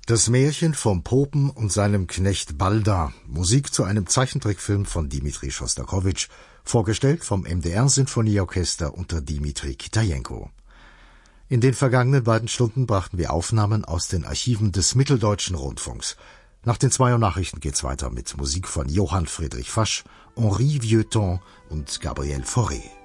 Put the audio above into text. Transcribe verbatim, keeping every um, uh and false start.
Das Märchen vom Popen und seinem Knecht Balda, Musik zu einem Zeichentrickfilm von Dmitri Schostakowitsch, vorgestellt vom M D R-Sinfonieorchester unter Dmitri Kitajenko. In den vergangenen beiden Stunden brachten wir Aufnahmen aus den Archiven des Mitteldeutschen Rundfunks. Nach den zwei Uhr Nachrichten geht's weiter mit Musik von Johann Friedrich Fasch, Henri Vieuxtemps und Gabriel Fauré.